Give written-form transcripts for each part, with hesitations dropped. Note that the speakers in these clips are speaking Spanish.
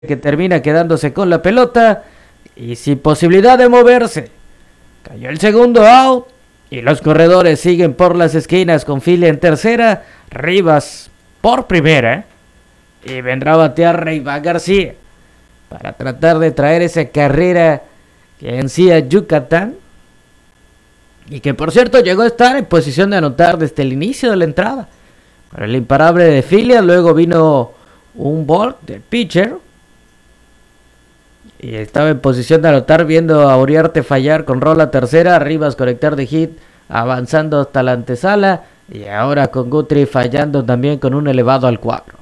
que termina quedándose con la pelota y sin posibilidad de moverse. Cayó el segundo out y los corredores siguen por las esquinas con Philly en tercera, Rivas por primera y vendrá a batear Reyvan García para tratar de traer esa carrera que ansía Yucatán y que por cierto llegó a estar en posición de anotar desde el inicio de la entrada. Para el imparable de Philly, luego vino un ball del pitcher y estaba en posición de anotar viendo a Uriarte fallar con rola tercera, Rivas conectar de hit avanzando hasta la antesala y ahora con Guthrie fallando también con un elevado al cuadro.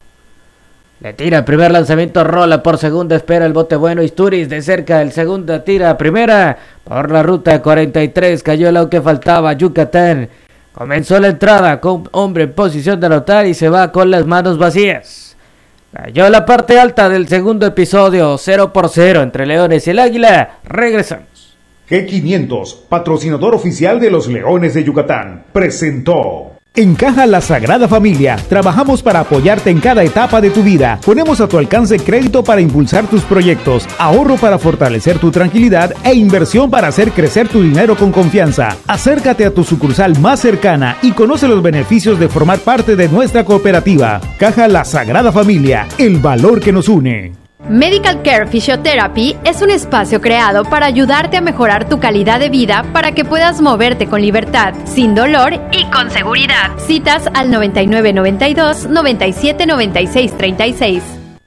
Le tira el primer lanzamiento, rola por segunda, espera el bote bueno, Isturiz de cerca, el segundo tira primera, por la ruta 43, cayó el out que faltaba, Yucatán comenzó la entrada con hombre en posición de anotar y se va con las manos vacías. Cayó la parte alta del segundo episodio, 0-0 entre Leones y el Águila, regresamos. G500, patrocinador oficial de los Leones de Yucatán, presentó. En Caja La Sagrada Familia, trabajamos para apoyarte en cada etapa de tu vida. Ponemos a tu alcance crédito para impulsar tus proyectos, ahorro para fortalecer tu tranquilidad e inversión para hacer crecer tu dinero con confianza. Acércate a tu sucursal más cercana y conoce los beneficios de formar parte de nuestra cooperativa. Caja La Sagrada Familia, el valor que nos une. Medical Care Physiotherapy es un espacio creado para ayudarte a mejorar tu calidad de vida para que puedas moverte con libertad, sin dolor y con seguridad. Citas al 9992 97 96 36.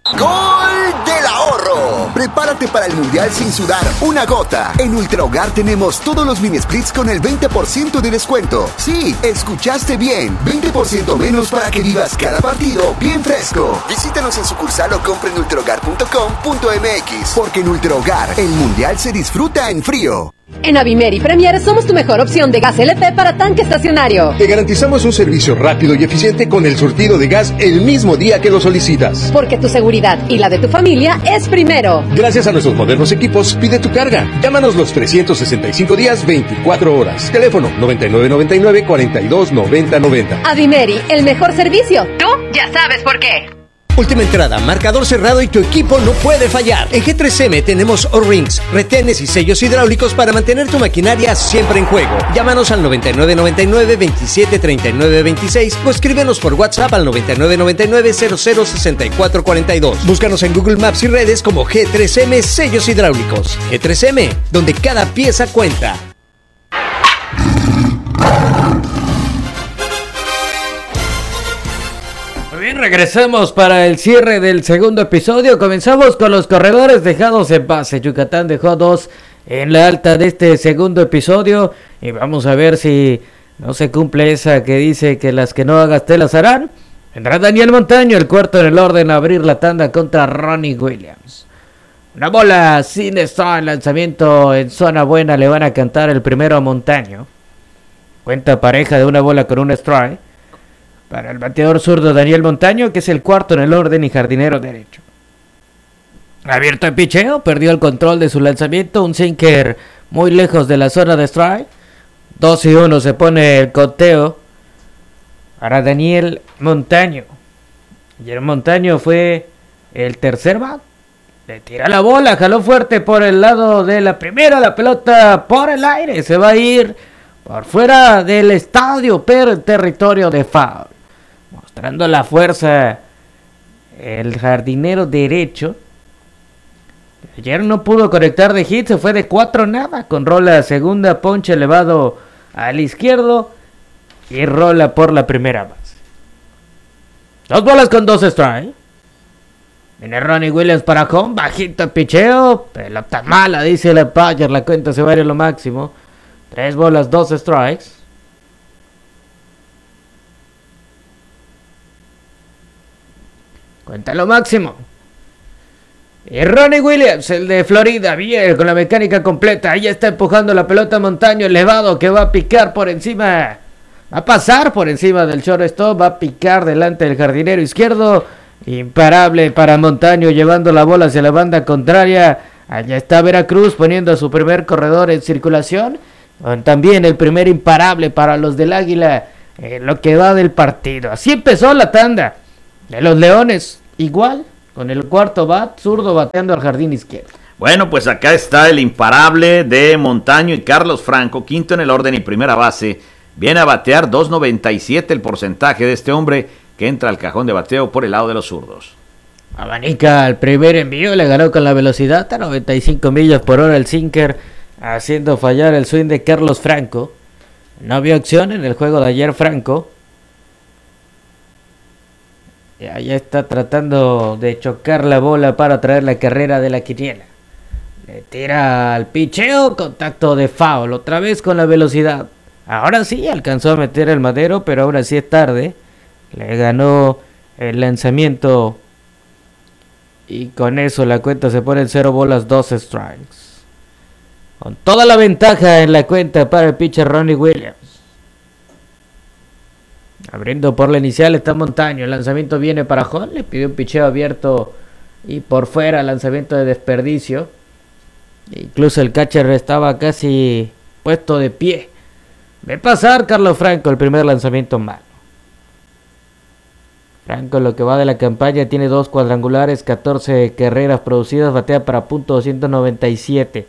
¡Gol del ahorro! Prepárate para el Mundial sin sudar una gota. En Ultra Hogar tenemos todos los mini splits con el 20% de descuento. Sí, escuchaste bien. 20% menos para que vivas cada partido bien fresco. Visítanos en sucursal o compra en ultrahogar.com.mx. Porque en Ultra Hogar el Mundial se disfruta en frío. En Avimeri Premier somos tu mejor opción de gas LP para tanque estacionario. Te garantizamos un servicio rápido y eficiente con el surtido de gas el mismo día que lo solicitas. Porque tu seguridad y la de tu familia es primero. Gracias a nuestros modernos equipos, pide tu carga. Llámanos los 365 días, 24 horas. Teléfono 9999 42 90 90. Avimeri, el mejor servicio. Tú ya sabes por qué. Última entrada, marcador cerrado y tu equipo no puede fallar. En G3M tenemos O-Rings, retenes y sellos hidráulicos para mantener tu maquinaria siempre en juego. Llámanos al 9999 27 39 26 o escríbenos por WhatsApp al 9999 00 64 42. Búscanos en Google Maps y redes como G3M Sellos Hidráulicos. G3M, donde cada pieza cuenta. Bien, regresamos para el cierre del segundo episodio. Comenzamos con los corredores dejados en base. Yucatán dejó 2 en la alta de este segundo episodio. Y vamos a ver si no se cumple esa que dice que las que no hagas te las harán. Vendrá Daniel Montaño, el cuarto en el orden, a abrir la tanda contra Ronnie Williams. Una bola sin strike, lanzamiento en zona buena. Le van a cantar el primero a Montaño. Cuenta pareja de una bola con un strike para el bateador zurdo Daniel Montaño, que es el cuarto en el orden y jardinero derecho. Abierto el picheo, perdió el control de su lanzamiento, un sinker muy lejos de la zona de strike. 2-1 se pone el conteo para Daniel Montaño. Y el Montaño fue el tercer bat. Le tira la bola, jaló fuerte por el lado de la primera, la pelota por el aire, se va a ir por fuera del estadio, pero en territorio de foul. Mostrando la fuerza el jardinero derecho. Ayer no pudo conectar de hit, se fue de 4-0 con rola segunda, ponche elevado al izquierdo y rola por la primera base. 2 bolas con 2 strikes. Viene Ronnie Williams para home, bajito el picheo, pelota mala, dice el umpire, la cuenta se va a ir a lo máximo. 3 bolas, 2 strikes. Cuenta lo máximo. Y Ronnie Williams, el de Florida, bien, con la mecánica completa. Ahí está empujando la pelota Montaño, elevado, que va a picar por encima. Va a pasar por encima del shortstop, va a picar delante del jardinero izquierdo. Imparable para Montaño, llevando la bola hacia la banda contraria. Allá está Veracruz poniendo a su primer corredor en circulación. También el primer imparable para los del Águila, lo que va del partido. Así empezó la tanda de los Leones, igual con el cuarto bat, zurdo bateando al jardín izquierdo. Bueno, pues acá está el imparable de Montaño y Carlos Franco, quinto en el orden y primera base. Viene a batear 2.97 el porcentaje de este hombre que entra al cajón de bateo por el lado de los zurdos. Abanica al primer envío, le ganó con la velocidad a 95 millas por hora el sinker, haciendo fallar el swing de Carlos Franco. No había opción en el juego de ayer Franco. Y allá está tratando de chocar la bola para traer la carrera de la quiniela. Le tira al picheo, contacto de foul, otra vez con la velocidad. Ahora sí alcanzó a meter el madero, pero ahora sí es tarde. Le ganó el lanzamiento y con eso la cuenta se pone en 0 bolas, 2 strikes. Con toda la ventaja en la cuenta para el pitcher Ronnie Williams. Abriendo por la inicial está Montaño. El lanzamiento viene para Hall. Le pidió un picheo abierto y por fuera, lanzamiento de desperdicio. Incluso el catcher estaba casi puesto de pie. Ve pasar Carlos Franco el primer lanzamiento malo. Franco en lo que va de la campaña tiene 2 cuadrangulares, 14 carreras producidas, batea para .297.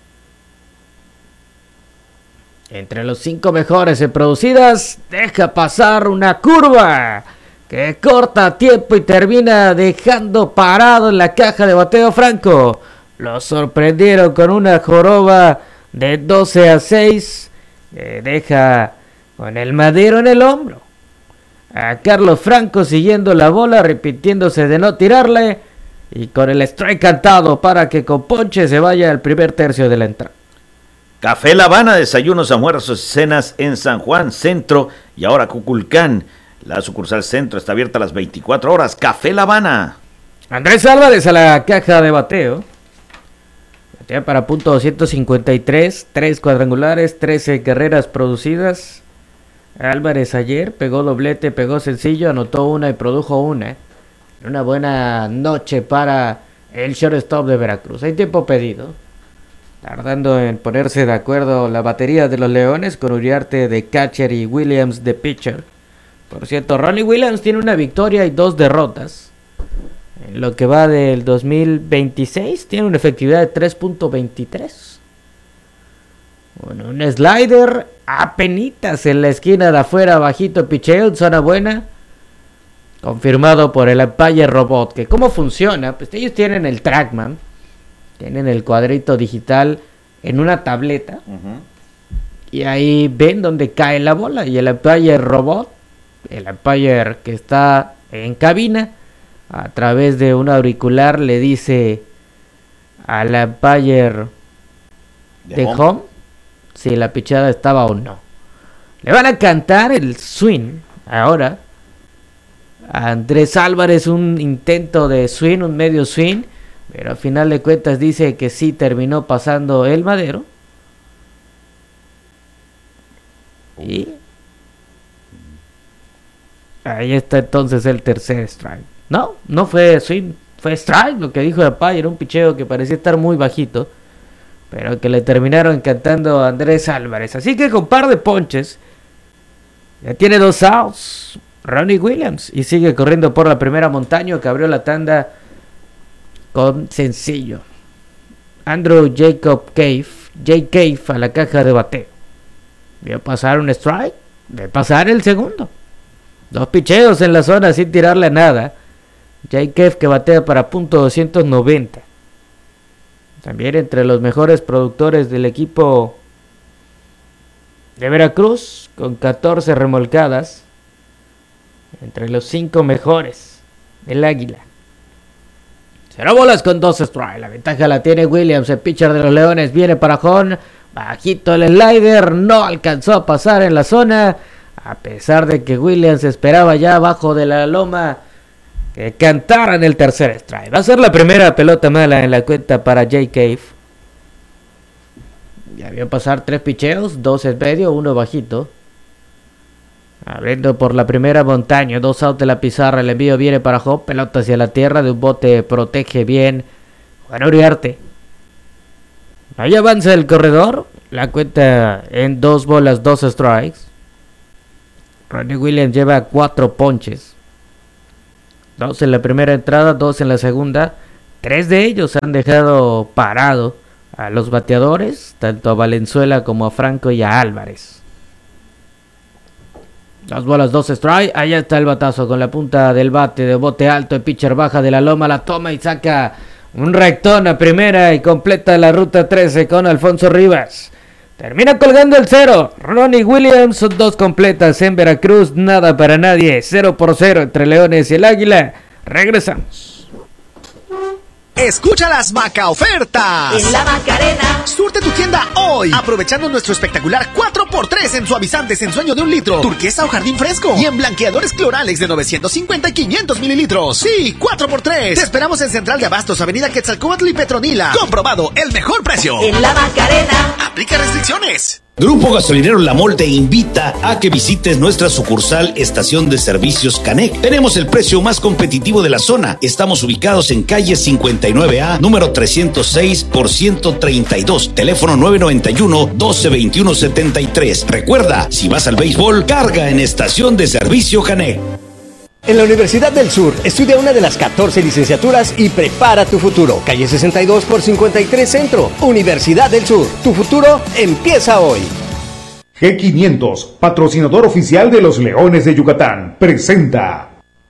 Entre los 5 mejores en producidas, deja pasar una curva que corta a tiempo y termina dejando parado en la caja de bateo Franco. Lo sorprendieron con una joroba de 12-6. Deja con el madero en el hombro. A Carlos Franco siguiendo la bola, repitiéndose de no tirarle. Y con el strike cantado para que con ponche se vaya al primer tercio de la entrada. Café La Habana, desayunos, almuerzos y cenas en San Juan, Centro y ahora Cuculcán. La sucursal Centro está abierta a las 24 horas. Café La Habana. Andrés Álvarez a la caja de bateo. Batea para .253, 3 cuadrangulares, 13 carreras producidas. Álvarez ayer pegó doblete, pegó sencillo, anotó una y produjo una. Una buena noche para el shortstop de Veracruz. Hay tiempo pedido. Tardando en ponerse de acuerdo la batería de los Leones con Uriarte de catcher y Williams de pitcher. Por cierto, Ronnie Williams tiene una victoria y 2 derrotas. En lo que va del 2026 tiene una efectividad de 3.23. Bueno, un slider apenitas en la esquina de afuera, bajito, picheo en zona buena. Confirmado por el umpire robot. Que cómo funciona, pues ellos tienen el TrackMan. Tienen el cuadrito digital en una tableta. Y ahí ven dónde cae la bola. Y el umpire robot, el umpire que está en cabina, a través de un auricular le dice al umpire de home si la pichada estaba o no. Le van a cantar el swing ahora a Andrés Álvarez, un intento de swing, un medio swing. Pero al final de cuentas dice que sí terminó pasando el madero. Y ahí está entonces el tercer strike. No fue swing, fue strike lo que dijo el umpire. Era un picheo que parecía estar muy bajito, pero que le terminaron cantando a Andrés Álvarez. Así que con par de ponches, ya tiene 2 outs Ronnie Williams. Y sigue corriendo por la primera. Montaño, que abrió la tanda con sencillo. Andrew Jacob Cave, Jay Cave a la caja de bateo. Vio pasar un strike, de pasar el segundo. 2 picheos en la zona sin tirarle a nada. Jay Cave que batea para .290. También entre los mejores productores del equipo de Veracruz, con 14 remolcadas. Entre los 5 mejores del Águila. 0 bolas con 2 strikes. La ventaja la tiene Williams, el pitcher de los Leones. Viene para home. Bajito el slider. No alcanzó a pasar en la zona. A pesar de que Williams esperaba ya abajo de la loma que cantaran el tercer strike. Va a ser la primera pelota mala en la cuenta para Jay Cave. Ya vio pasar 3 picheos. 2 en medio, 1 bajito. Abriendo por la primera, Montaño, 2 outs de la pizarra. El envío viene para home, pelota hacia la tierra. De un bote protege bien Juan Uriarte. Ahí avanza el corredor. La cuenta en 2 bolas, 2 strikes. Ronnie Williams lleva 4 ponches. 2 en la primera entrada, 2 en la segunda. 3 de ellos han dejado parado a los bateadores, tanto a Valenzuela como a Franco y a Álvarez. 2 bolas, 2 strike. Allá está el batazo con la punta del bate de bote alto. El pitcher baja de la loma, la toma y saca un rectón a primera y completa la ruta 13 con Alfonso Rivas. Termina colgando el 0. Ronnie Williams, son 2 completas en Veracruz. Nada para nadie. 0-0 entre Leones y el Águila. Regresamos. Escucha las Maca ofertas en la Macarena. Surte tu tienda hoy, aprovechando nuestro espectacular 4x3 en suavizantes en sueño de 1 litro, turquesa o jardín fresco, y en blanqueadores Cloralex de 950 y 500 mililitros. Sí, 4x3. Te esperamos en Central de Abastos, Avenida Quetzalcóatl y Petronila. Comprobado, el mejor precio. En la Macarena. Aplica restricciones. Grupo Gasolinero La Mol te invita a que visites nuestra sucursal Estación de Servicios Canec. Tenemos el precio más competitivo de la zona. Estamos ubicados en calle 59A, número 306 por 132. Teléfono 991-1221-73. Recuerda, si vas al béisbol, carga en Estación de Servicio Canec. En la Universidad del Sur, estudia una de las 14 licenciaturas y prepara tu futuro. Calle 62 por 53 Centro. Universidad del Sur. Tu futuro empieza hoy. G500, patrocinador oficial de los Leones de Yucatán, presenta.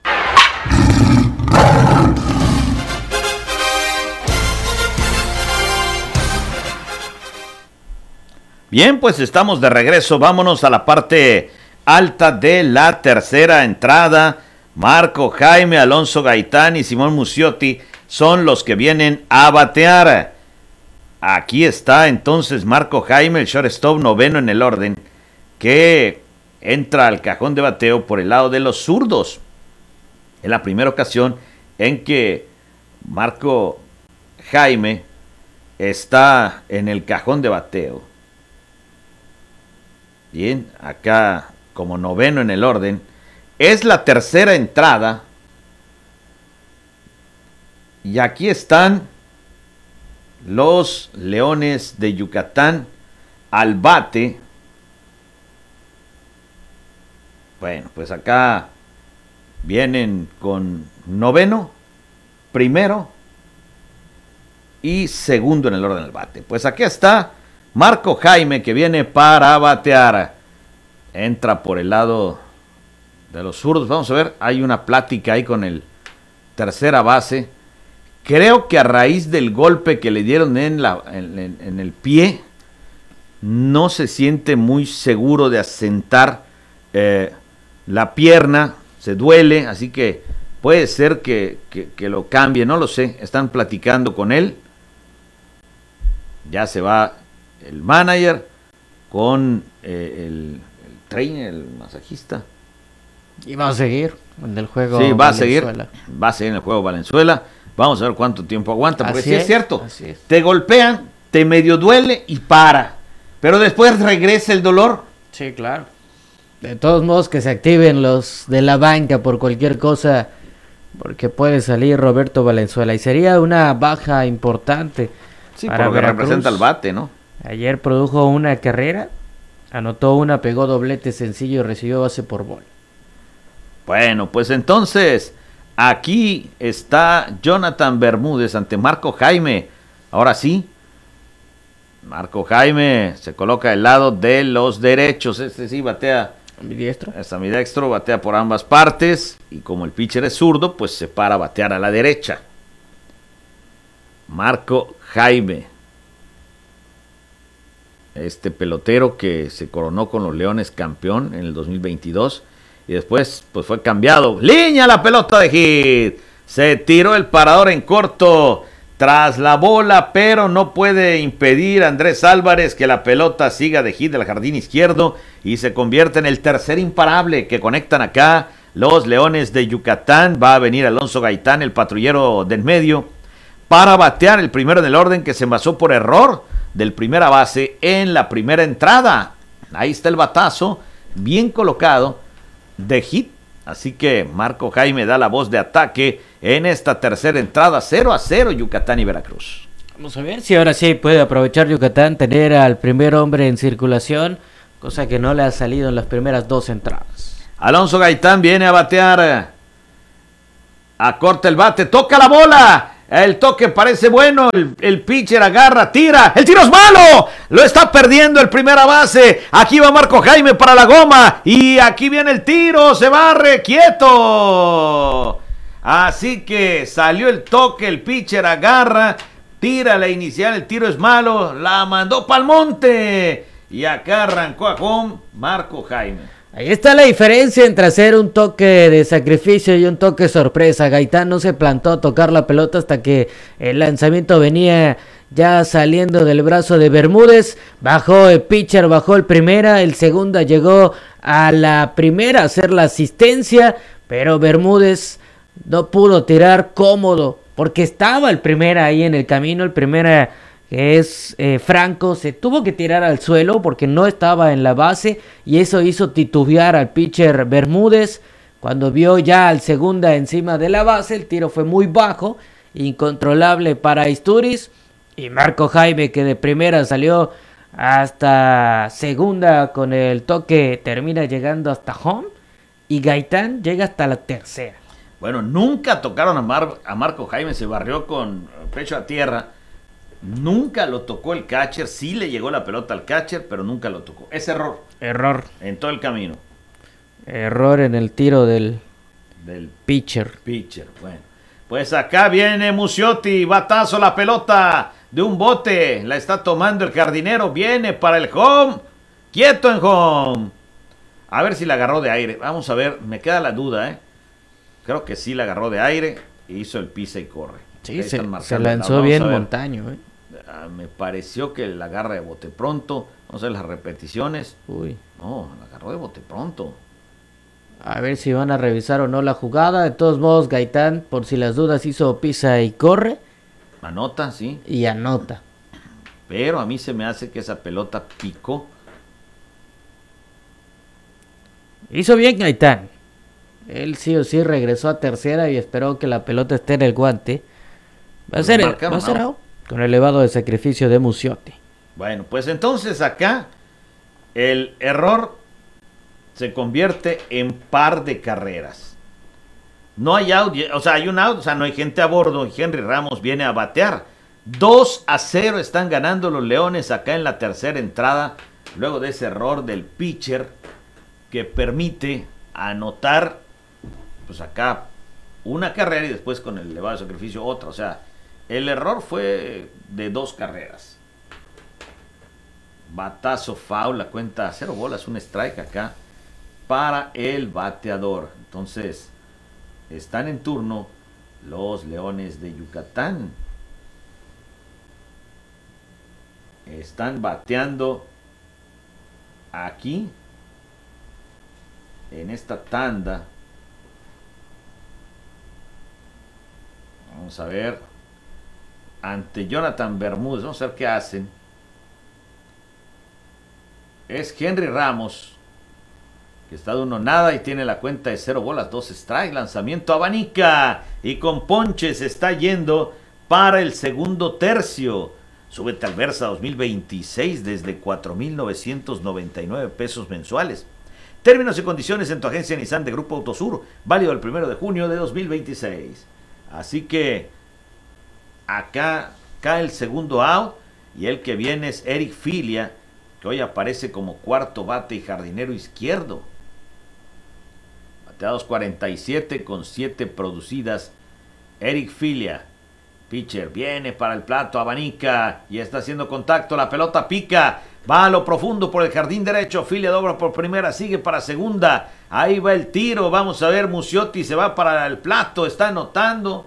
Bien, pues estamos de regreso. Vámonos a la parte alta de la tercera entrada. Marco Jaime, Alonso Gaitán y Simón Muciotti son los que vienen a batear. Aquí está entonces Marco Jaime, el shortstop, noveno en el orden, que entra al cajón de bateo por el lado de los zurdos. Es la primera ocasión en que Marco Jaime está en el cajón de bateo. Bien, acá como noveno en el orden. Es la tercera entrada. Y aquí están los Leones de Yucatán al bate. Bueno, pues acá vienen con noveno, primero y segundo en el orden del bate. Pues aquí está Marco Jaime, que viene para batear. Entra por el lado de los zurdos. Vamos a ver, hay una plática ahí con el tercera base. Creo que a raíz del golpe que le dieron en el pie, no se siente muy seguro de asentar la pierna, se duele, así que puede ser que lo cambie, no lo sé. Están platicando con él. Ya se va el manager con el trainer, el masajista. Y va a seguir en el juego. Sí, va a seguir en el juego Valenzuela. Vamos a ver cuánto tiempo aguanta, porque sí es cierto, te golpean, te medio duele y para, pero después regresa el dolor. Sí, claro. De todos modos, que se activen los de la banca por cualquier cosa, porque puede salir Roberto Valenzuela y sería una baja importante. Sí, para por lo que representa el bate, ¿no? Ayer produjo una carrera, anotó una, pegó doblete sencillo y recibió base por bola. Bueno, pues entonces aquí está Jonathan Bermúdez ante Marco Jaime. Ahora sí, Marco Jaime se coloca del lado de los derechos. Este sí batea ambidiestro. Es ambidiestro, batea por ambas partes. Y como el pitcher es zurdo, pues se para a batear a la derecha. Marco Jaime, este pelotero que se coronó con los Leones campeón en el 2022. Y después pues fue cambiado. Línea la pelota de hit. Se tiró el parador en corto tras la bola, pero no puede impedir a Andrés Álvarez que la pelota siga de hit del jardín izquierdo y se convierte en el tercer imparable que conectan acá los Leones de Yucatán. Va a venir Alonso Gaitán, el patrullero del medio, para batear el primero en el orden, que se envasó por error del primera base en la primera entrada. Ahí está el batazo, bien colocado, de hit. Así que Marco Jaime da la voz de ataque en esta tercera entrada. 0-0 Yucatán y Veracruz. Vamos a ver si ahora sí puede aprovechar Yucatán, tener al primer hombre en circulación, cosa que no le ha salido en las primeras dos entradas. Alonso Gaitán viene a batear Acorta el bate, toca la bola. El toque parece bueno, el pitcher agarra, tira, el tiro es malo, lo está perdiendo el primera base, aquí va Marco Jaime para la goma, y aquí viene el tiro, se barre, quieto. Así que salió el toque, el pitcher agarra, tira la inicial, el tiro es malo, la mandó pa'l monte, y acá arrancó a home Marco Jaime. Ahí está la diferencia entre hacer un toque de sacrificio y un toque sorpresa. Gaitán no se plantó a tocar la pelota hasta que el lanzamiento venía ya saliendo del brazo de Bermúdez. Bajó el pitcher, bajó el primera, el segunda llegó a la primera a hacer la asistencia, pero Bermúdez no pudo tirar cómodo porque estaba el primera ahí en el camino. El primera, que es Franco, se tuvo que tirar al suelo porque no estaba en la base y eso hizo titubear al pitcher Bermúdez. Cuando vio ya al segunda encima de la base, el tiro fue muy bajo, incontrolable para Izturis, y Marco Jaime, que de primera salió hasta segunda con el toque, termina llegando hasta home, y Gaitán llega hasta la tercera. Bueno, nunca tocaron a Marco Jaime, se barrió con pecho a tierra. Nunca lo tocó el catcher, sí le llegó la pelota al catcher, pero nunca lo tocó. Es error. Error. En todo el camino. Error en el tiro del pitcher. Bueno, pues acá viene Muciotti, batazo la pelota de un bote, la está tomando el jardinero, viene para el home, quieto en home. A ver si la agarró de aire, vamos a ver, me queda la duda, Creo que sí la agarró de aire, hizo el pisa y corre. Sí, se lanzó bien Montaño, Me pareció que la agarra de bote pronto. Vamos a ver las repeticiones. Uy. No, la agarró de bote pronto. A ver si van a revisar o no la jugada. De todos modos, Gaitán, por si las dudas, hizo pisa y corre. Anota, sí. Y anota. Pero a mí se me hace que esa pelota picó. Hizo bien Gaitán. Él sí o sí regresó a tercera y esperó que la pelota esté en el guante. Va a ser out con elevado de sacrificio de Muciotti. Bueno, pues entonces acá el error se convierte en par de carreras. No hay out, o sea, hay un out, o sea, no hay gente a bordo y Henry Ramos viene a batear. 2-0 están ganando los Leones acá en la tercera entrada, luego de ese error del pitcher que permite anotar, pues acá una carrera y después con el elevado de sacrificio otra, o sea, el error fue de 2 carreras. Batazo foul, la cuenta 0 bolas, un strike acá para el bateador. Entonces, están en turno los Leones de Yucatán. Están bateando aquí en esta tanda. Vamos a ver. Ante Jonathan Bermúdez. Vamos a ver qué hacen. Es Henry Ramos, que está de 1-0 y tiene la cuenta de 0 bolas, 2 strikes. Lanzamiento abanica y con ponche se está yendo para el segundo tercio. Súbete al Versa 2026 desde 4,999 pesos mensuales. Términos y condiciones en tu agencia Nissan de Grupo Autosur, válido el 1 de junio de 2026. Así que acá cae el segundo out y el que viene es Eric Filia, que hoy aparece como cuarto bate y jardinero izquierdo. Bateados 47 con 7 producidas. Eric Filia, pitcher, viene para el plato, abanica y está haciendo contacto, la pelota pica, va a lo profundo por el jardín derecho, Filia dobra por primera, sigue para segunda, ahí va el tiro, vamos a ver, Muciotti se va para el plato, está anotando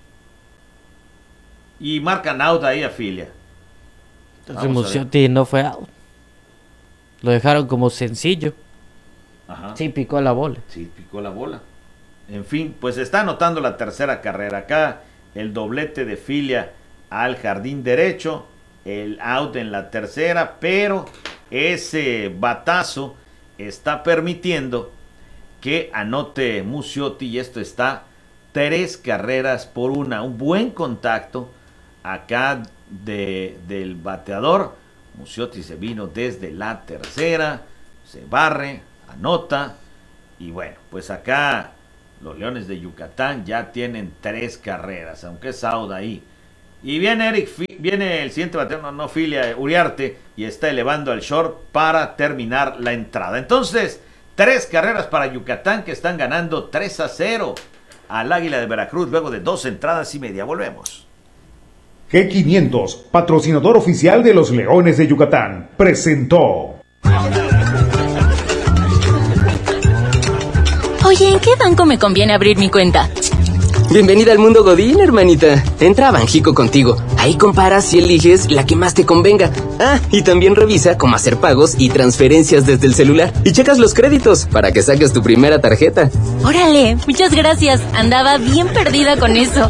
y marcan out ahí a Filia. Entonces Muciotti no fue out, lo dejaron como sencillo. Ajá. Sí, picó la bola. Sí, picó la bola. En fin, pues está anotando la tercera carrera acá. El doblete de Filia al jardín derecho, el out en la tercera, pero ese batazo está permitiendo que anote Muciotti y esto está 3 carreras por 1. Un buen contacto acá del bateador. Muciotti se vino desde la tercera, se barre, anota y bueno, pues acá Los Leones de Yucatán ya tienen 3 carreras, aunque es out ahí. Y viene viene el siguiente bateador, no Filia, Uriarte, y está elevando al short para terminar la entrada. Entonces, 3 carreras para Yucatán, que están ganando 3-0 al Águila de Veracruz luego de 2 entradas y media. Volvemos. G500, patrocinador oficial de los Leones de Yucatán, presentó. Oye, ¿en qué banco me conviene abrir mi cuenta? Bienvenida al mundo Godín, hermanita. Entra a Banjico contigo. Ahí comparas y eliges la que más te convenga. Ah, y también revisa cómo hacer pagos y transferencias desde el celular. Y checas los créditos para que saques tu primera tarjeta. Órale, muchas gracias. Andaba bien perdida con eso.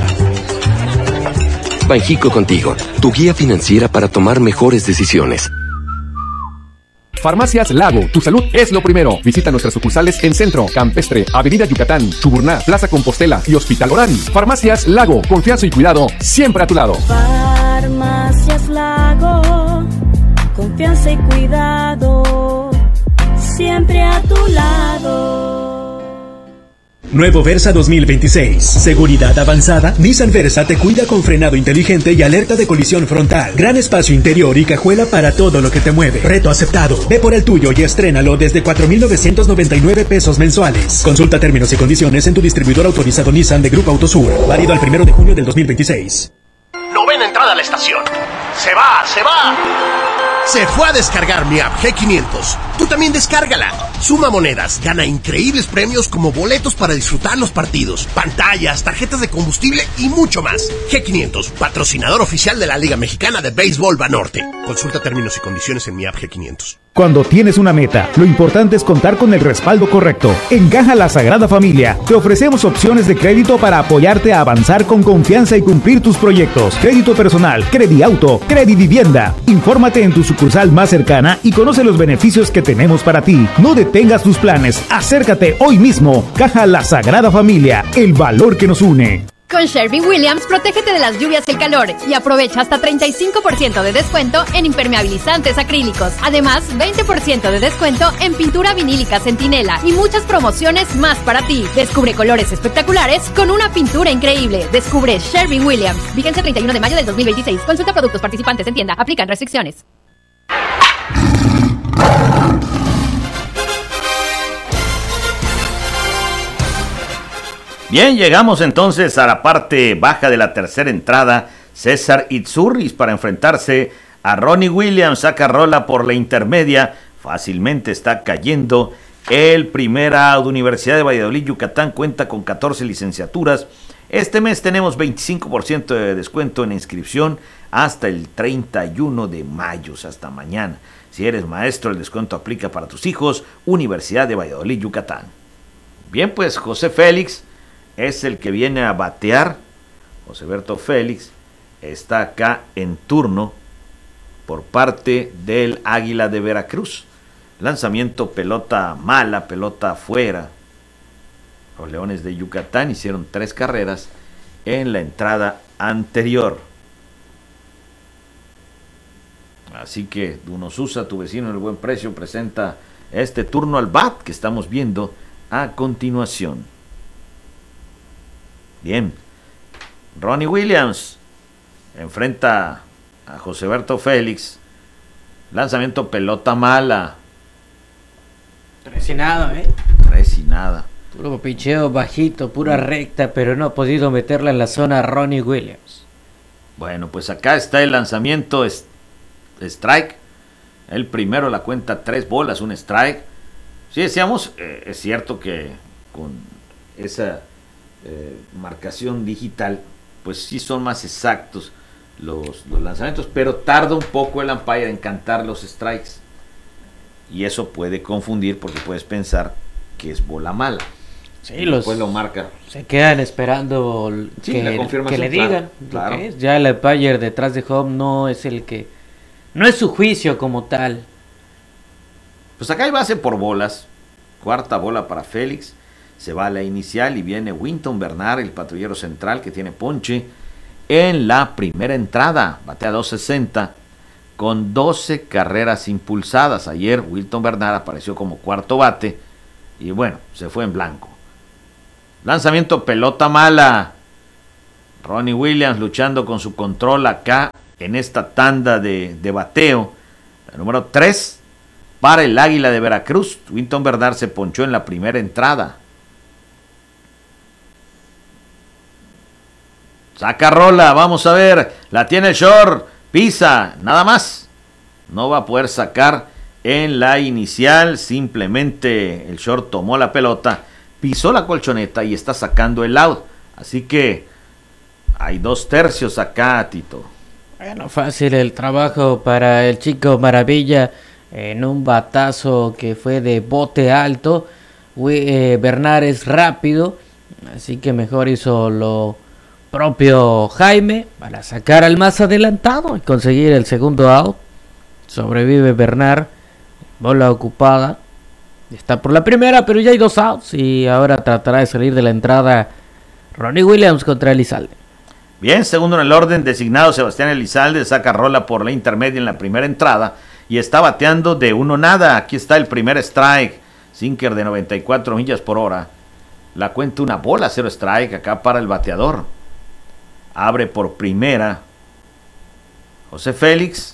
Banjico contigo, tu guía financiera para tomar mejores decisiones. Farmacias Lago, tu salud es lo primero. Visita nuestras sucursales en Centro, Campestre, Avenida Yucatán, Chuburná, Plaza Compostela y Hospital Orani. Farmacias Lago, confianza y cuidado siempre a tu lado. Farmacias Lago, confianza y cuidado siempre a tu lado. Nuevo Versa 2026. Seguridad avanzada. Nissan Versa te cuida con frenado inteligente y alerta de colisión frontal. Gran espacio interior y cajuela para todo lo que te mueve. Reto aceptado. Ve por el tuyo y estrénalo desde 4,999 pesos mensuales. Consulta términos y condiciones en tu distribuidor autorizado Nissan de Grupo Autosur. Válido al 1 de junio del 2026. Novena entrada a la estación. ¡Se va! ¡Se va! Se fue a descargar mi app G500. Tú también descárgala. Suma monedas, gana increíbles premios como boletos para disfrutar los partidos, pantallas, tarjetas de combustible y mucho más. G500, patrocinador oficial de la Liga Mexicana de Béisbol Banorte. Consulta términos y condiciones en mi app G500. Cuando tienes una meta, lo importante es contar con el respaldo correcto. En Caja La Sagrada Familia te ofrecemos opciones de crédito para apoyarte a avanzar con confianza y cumplir tus proyectos. Crédito personal, Crediauto, Credivivienda. Infórmate en tu sucursal más cercana y conoce los beneficios que tenemos para ti. No detengas tus planes, acércate hoy mismo. Caja La Sagrada Familia, el valor que nos une. Con Sherwin-Williams, protégete de las lluvias y el calor y aprovecha hasta 35% de descuento en impermeabilizantes acrílicos. Además, 20% de descuento en pintura vinílica Centinela y muchas promociones más para ti. Descubre colores espectaculares con una pintura increíble. Descubre Sherwin-Williams. Vigencia 31 de mayo del 2026. Consulta productos participantes en tienda. Aplican restricciones. Bien, llegamos entonces a la parte baja de la tercera entrada. César Itzurris para enfrentarse a Ronnie Williams. Saca rola por la intermedia. Fácilmente está cayendo el primer out. Universidad de Valladolid, Yucatán cuenta con 14 licenciaturas. Este mes tenemos 25% de descuento en inscripción hasta el 31 de mayo, hasta mañana. Si eres maestro, el descuento aplica para tus hijos. Universidad de Valladolid, Yucatán. Bien, pues José Félix es el que viene a batear. José Berto Félix está acá en turno por parte del Águila de Veracruz. Lanzamiento, pelota mala, pelota afuera. Los Leones de Yucatán hicieron 3 carreras en la entrada anterior. Así que Dunosusa, tu vecino en el buen precio, presenta este turno al bat que estamos viendo a continuación. Bien, Ronnie Williams enfrenta a José Berto Félix. Lanzamiento, pelota mala. 3 y nada, 3 y nada. Puro picheo bajito, pura recta, pero no ha podido meterla en la zona Ronnie Williams. Bueno, pues acá está el lanzamiento, strike. El primero, la cuenta 3 bolas, un strike. Sí, decíamos, es cierto que con esa marcación digital, pues sí son más exactos los lanzamientos, pero tarda un poco el umpire en cantar los strikes. Y eso puede confundir porque puedes pensar que es bola mala. Sí, después lo marca. Se quedan esperando que le digan claro. Lo que es. Ya el umpire detrás de home no es no es su juicio como tal. Pues acá hay base por bolas. Cuarta bola para Félix. Se va a la inicial y viene Winton Bernard, el patrullero central que tiene ponche en la primera entrada. Batea 260 con 12 carreras impulsadas. Ayer Winton Bernard apareció como cuarto bate y bueno, se fue en blanco. Lanzamiento, pelota mala. Ronnie Williams luchando con su control acá en esta tanda de bateo. La número 3 para el Águila de Veracruz. Winton Bernard se ponchó en la primera entrada. Saca rola, vamos a ver. La tiene el short, pisa, nada más. No va a poder sacar en la inicial. Simplemente el short tomó la pelota, pisó la colchoneta y está sacando el out. Así que hay 2/3 acá, Tito. Bueno, fácil el trabajo para el chico Maravilla en un batazo que fue de bote alto. Bernard es rápido, así que mejor hizo lo propio Jaime para sacar al más adelantado y conseguir el segundo out. Sobrevive Bernard, bola ocupada. Está por la primera, pero ya hay 2 outs y ahora tratará de salir de la entrada Ronnie Williams contra Elizalde. Bien, segundo en el orden, designado Sebastián Elizalde, saca rola por la intermedia en la primera entrada y está bateando de 1-0. Aquí está el primer strike, sinker de 94 millas por hora. La cuenta 1 bola, 0 strike acá para el bateador. Abre por primera José Félix.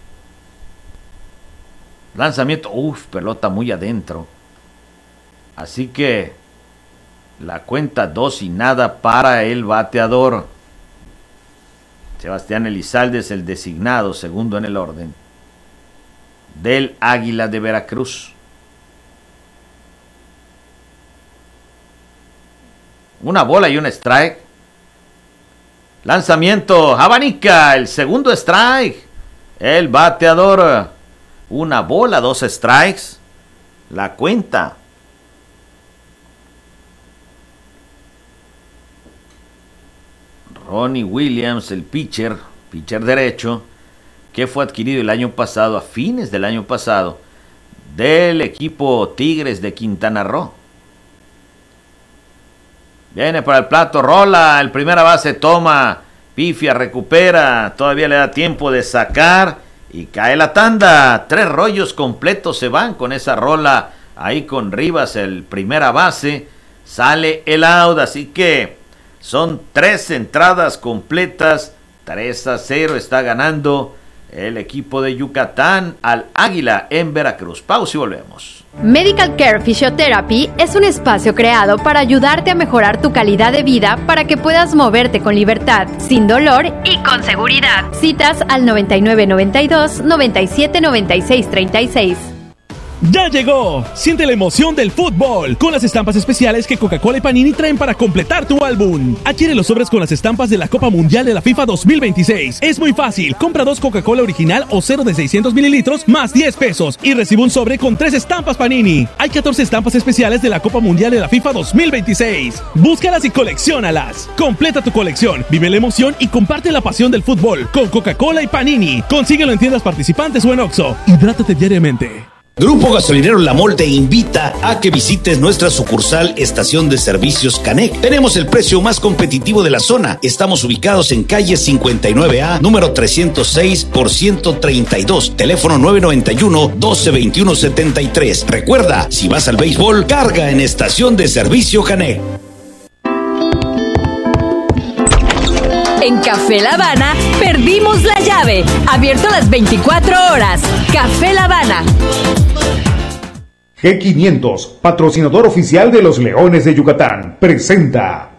Lanzamiento, pelota muy adentro. Así que la cuenta 2-0 para el bateador. Sebastián Elizalde es el designado, segundo en el orden del Águila de Veracruz. Una bola y un strike. Lanzamiento, abanica, el segundo strike. El bateador, 1 bola, 2 strikes. La cuenta. Ronnie Williams, el pitcher derecho, que fue adquirido el año pasado, a fines del año pasado, del equipo Tigres de Quintana Roo. Viene para el plato, rola, el primera base toma, pifia, recupera, todavía le da tiempo de sacar y cae la tanda. 3 rollos completos se van con esa rola ahí con Rivas, el primera base, sale el out, así que son 3 entradas completas, 3-0 está ganando el equipo de Yucatán al Águila en Veracruz. Pausa y volvemos. Medical Care Physiotherapy es un espacio creado para ayudarte a mejorar tu calidad de vida para que puedas moverte con libertad, sin dolor y con seguridad. Citas al 9992 97 96 36. ¡Ya llegó! Siente la emoción del fútbol con las estampas especiales que Coca-Cola y Panini traen para completar tu álbum. Adquiere los sobres con las estampas de la Copa Mundial de la FIFA 2026. Es muy fácil. Compra 2 Coca-Cola original o 0 de 600 mililitros más 10 pesos y recibe un sobre con 3 estampas Panini. Hay 14 estampas especiales de la Copa Mundial de la FIFA 2026. Búscalas y colecciónalas. Completa tu colección, vive la emoción y comparte la pasión del fútbol con Coca-Cola y Panini. Consíguelo en tiendas participantes o en Oxxo. Hidrátate diariamente. Grupo Gasolinero La Mol te invita a que visites nuestra sucursal Estación de Servicios Canec. Tenemos el precio más competitivo de la zona. Estamos ubicados en calle 59A, número 306 por 132, teléfono 991-1221-73. Recuerda, si vas al béisbol, carga en Estación de Servicio Canec. En Café La Habana perdimos la llave. Abierto las 24 horas. Café La Habana. G500, patrocinador oficial de los Leones de Yucatán, presenta.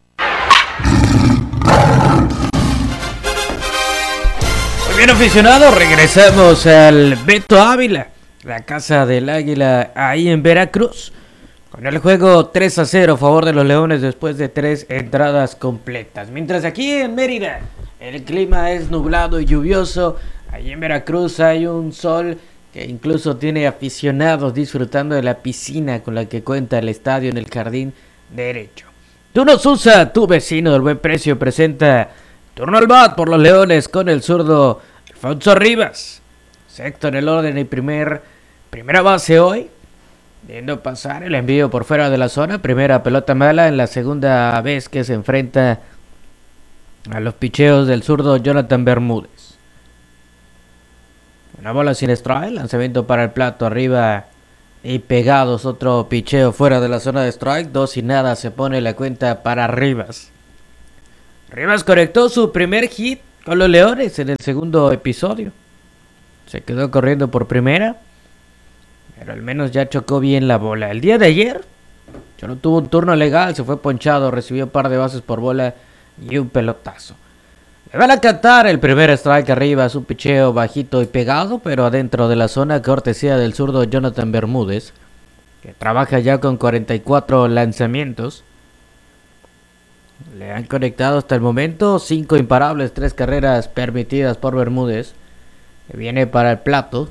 Muy bien, aficionados, regresamos al Beto Ávila, la casa del Águila ahí en Veracruz. Con el juego 3-0 a favor de los Leones después de 3 entradas completas. Mientras aquí en Mérida el clima es nublado y lluvioso, allí en Veracruz hay un sol que incluso tiene aficionados disfrutando de la piscina con la que cuenta el estadio en el jardín derecho. Turno Susa, tu vecino del buen precio, presenta turno al bat por los Leones con el zurdo Alfonso Rivas. Sexto en el orden y primera base hoy. Viendo pasar el envío por fuera de la zona. Primera pelota mala en la segunda vez que se enfrenta a los picheos del zurdo Jonathan Bermúdez. Una bola sin strike. Lanzamiento para el plato arriba y pegados. Otro picheo fuera de la zona de strike. 2-0, se pone la cuenta para Rivas. Rivas conectó su primer hit con los Leones en el segundo episodio. Se quedó corriendo por primera, pero al menos ya chocó bien la bola. El día de ayer ya no tuvo un turno legal, se fue ponchado, recibió un par de bases por bola y un pelotazo. Le van a cantar el primer strike arriba, es un picheo bajito y pegado, pero adentro de la zona, cortesía del zurdo Jonathan Bermúdez, que trabaja ya con 44 lanzamientos. Le han conectado hasta el momento 5 imparables, 3 carreras permitidas por Bermúdez, que viene para el plato.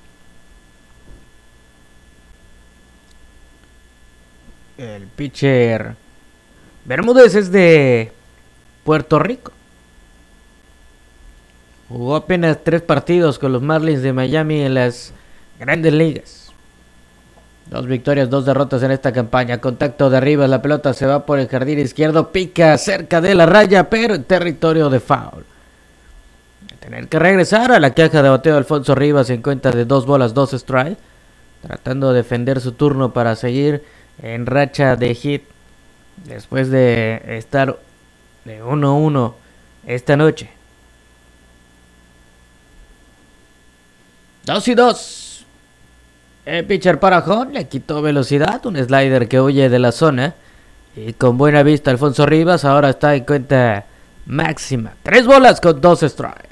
El pitcher Bermúdez es de Puerto Rico. Jugó apenas 3 partidos con los Marlins de Miami en las Grandes Ligas. 2 victorias, 2 derrotas en esta campaña. Contacto de arriba, la pelota se va por el jardín izquierdo, pica cerca de la raya, pero en territorio de foul. Tener que regresar a la caja de bateo. Alfonso Rivas en cuenta de 2 bolas, 2 strikes, tratando de defender su turno para seguir en racha de hit después de estar de 1-1 esta noche. 2-2. El pitcher Parajón le quitó velocidad, un slider que huye de la zona, y con buena vista Alfonso Rivas ahora está en cuenta máxima. 3 bolas con 2 strikes.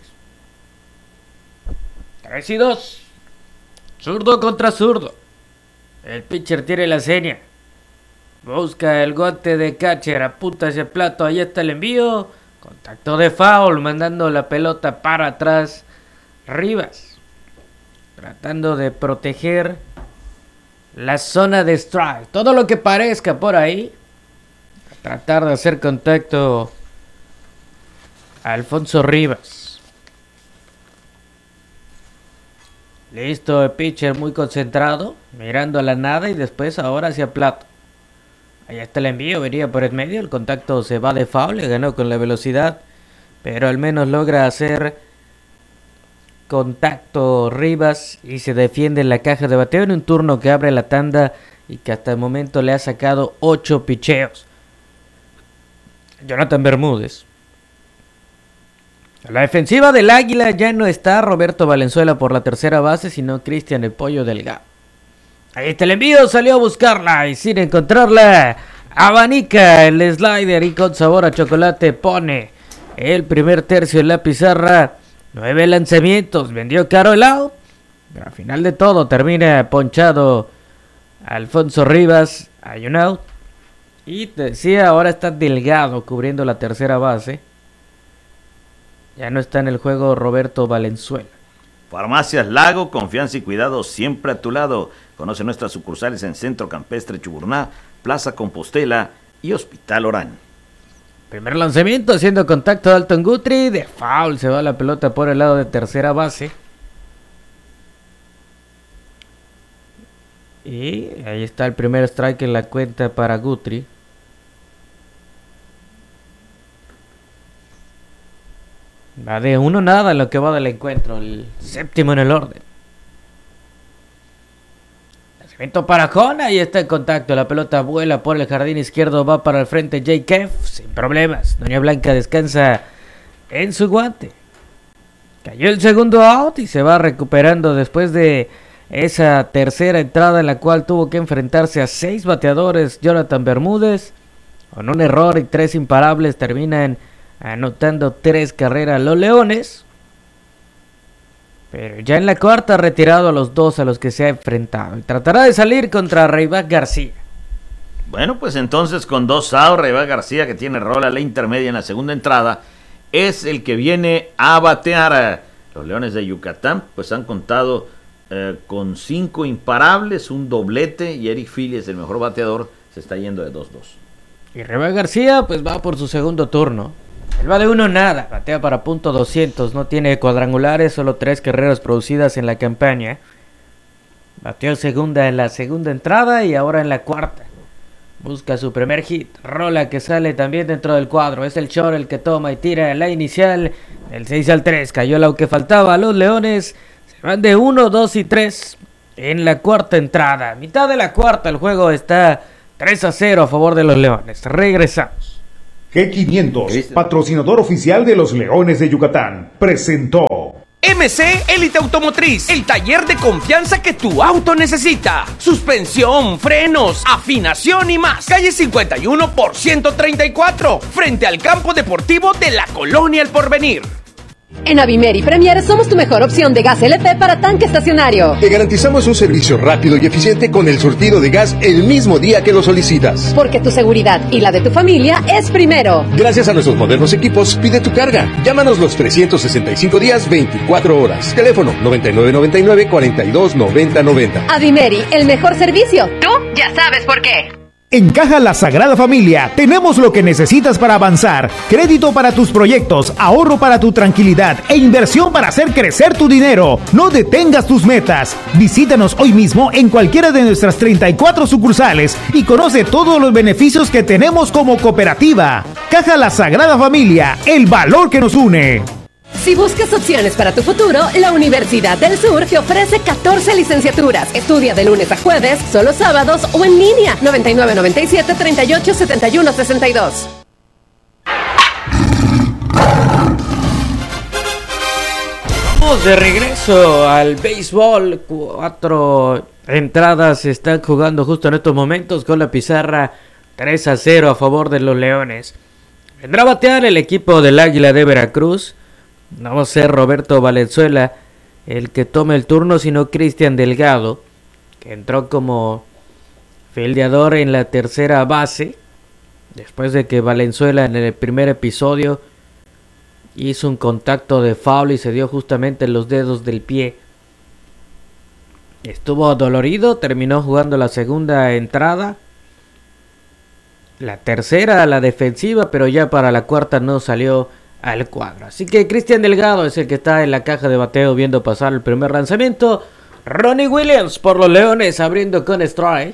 3-2. Zurdo contra zurdo. El pitcher tiene la seña. Busca el guante de catcher, apunta hacia el plato, ahí está el envío. Contacto de foul, mandando la pelota para atrás. Rivas, tratando de proteger la zona de strike. Todo lo que parezca por ahí. Tratar de hacer contacto a Alfonso Rivas. Listo, el pitcher muy concentrado, mirando a la nada y después ahora hacia plato. Ahí está el envío, venía por el medio, el contacto se va de foul, le ganó con la velocidad, pero al menos logra hacer contacto Rivas y se defiende en la caja de bateo en un turno que abre la tanda y que hasta el momento le ha sacado 8 picheos. Jonathan Bermúdez. A la defensiva del Águila ya no está Roberto Valenzuela por la tercera base, sino Cristian el Pollo Delgado. Ahí está el envío, salió a buscarla y sin encontrarla, abanica el slider y con sabor a chocolate pone el primer tercio en la pizarra. 9 lanzamientos, vendió caro el out, pero al final de todo termina ponchado Alfonso Rivas. Hay un out. Y te decía, ahora está Delgado cubriendo la tercera base. Ya no está en el juego Roberto Valenzuela. Farmacias Lago, confianza y cuidado siempre a tu lado. Conoce nuestras sucursales en Centro Campestre Chuburná, Plaza Compostela y Hospital Orán. Primer lanzamiento, haciendo contacto de Alton Guthrie. De foul, se va la pelota por el lado de tercera base. Y ahí está el primer strike en la cuenta para Guthrie. Va de 1-0 en lo que va del encuentro, el séptimo en el orden. Lanzamiento para Jona, ahí está el contacto, la pelota vuela por el jardín izquierdo, va para el frente Jay Keff, sin problemas. Doña Blanca descansa en su guante. Cayó el segundo out y se va recuperando después de esa tercera entrada en la cual tuvo que enfrentarse a 6 bateadores. Jonathan Bermúdez, con un error y 3 imparables, terminan anotando 3 carreras los Leones, pero ya en la cuarta retirado a los 2 a los que se ha enfrentado y tratará de salir contra Rayback García. Bueno, pues entonces con 2 outs, Rayback García, que tiene rol a la intermedia en la segunda entrada, es el que viene a batear. Los Leones de Yucatán pues han contado con 5 imparables, un doblete, y Eric Phillies, el mejor bateador, se está yendo de 2-2. Y Rayback García pues va por su segundo turno. Él va de 1-0, batea para .200, no tiene cuadrangulares, solo 3 carreras producidas en la campaña. Bateó segunda en la segunda entrada y ahora en la cuarta. Busca su primer hit, rola que sale también dentro del cuadro. Es el short el que toma y tira la inicial del 6-3. Cayó lo que faltaba a los Leones. Se van de 1, 2 y 3 en la cuarta entrada. Mitad de la cuarta, el juego está 3-0 a favor de los Leones. Regresamos. G500, patrocinador oficial de los Leones de Yucatán, presentó MC Élite Automotriz, el taller de confianza que tu auto necesita. Suspensión, frenos, afinación y más. Calle 51 por 134, frente al campo deportivo de la Colonia El Porvenir. En Avimeri Premier somos tu mejor opción de gas LP para tanque estacionario. Te garantizamos un servicio rápido y eficiente con el surtido de gas el mismo día que lo solicitas. Porque tu seguridad y la de tu familia es primero. Gracias a nuestros modernos equipos, pide tu carga. Llámanos los 365 días, 24 horas. Teléfono 9999-429090. Avimeri, el mejor servicio. Tú ya sabes por qué. En Caja La Sagrada Familia tenemos lo que necesitas para avanzar. Crédito para tus proyectos, ahorro para tu tranquilidad e inversión para hacer crecer tu dinero. No detengas tus metas. Visítanos hoy mismo en cualquiera de nuestras 34 sucursales y conoce todos los beneficios que tenemos como cooperativa. Caja La Sagrada Familia, el valor que nos une. Si buscas opciones para tu futuro, la Universidad del Sur te ofrece 14 licenciaturas. Estudia de lunes a jueves, solo sábados o en línea. 9997-387162. Vamos de regreso al béisbol. 4 entradas se están jugando justo en estos momentos con la pizarra 3-0 a favor de los Leones. Vendrá a batear el equipo del Águila de Veracruz. No va a ser Roberto Valenzuela el que tome el turno, sino Cristian Delgado, que entró como fildeador en la tercera base, después de que Valenzuela en el primer episodio hizo un contacto de foul y se dio justamente en los dedos del pie. Estuvo dolorido, terminó jugando la segunda entrada, la tercera a la defensiva, pero ya para la cuarta no salió al cuadro. Así que Cristian Delgado es el que está en la caja de bateo viendo pasar el primer lanzamiento. Ronnie Williams por los Leones abriendo con strike.